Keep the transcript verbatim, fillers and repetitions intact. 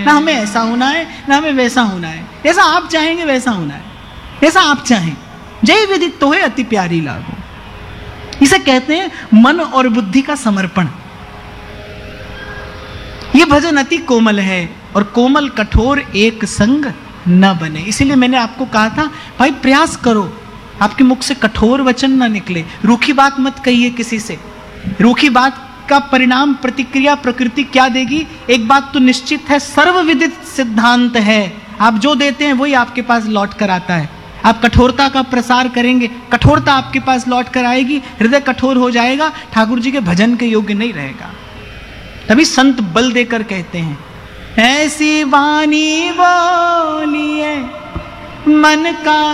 ना हमें ऐसा होना है ना हमें वैसा होना है, जैसा आप चाहेंगे वैसा होना है, जैसा आप चाहें। जय विदित तो है अति प्यारी लागो। इसे कहते हैं मन और बुद्धि का समर्पण। ये भजन अति कोमल है और कोमल कठोर एक संग न बने। इसीलिए मैंने आपको कहा था भाई प्रयास करो, आपके मुख से कठोर वचन ना निकले, रूखी बात मत कहिए किसी से। रूखी बात का परिणाम प्रतिक्रिया प्रकृति क्या देगी, एक बात तो निश्चित है, सर्वविदित सिद्धांत है, आप जो देते हैं वही आपके पास लौट कर आता है। आप कठोरता का प्रसार करेंगे, कठोरता आपके पास लौट कर आएगी, हृदय कठोर हो जाएगा, ठाकुर जी के भजन के योग्य नहीं रहेगा। तभी संत बल देकर कहते हैं ऐसी वाणी बोलिए मन का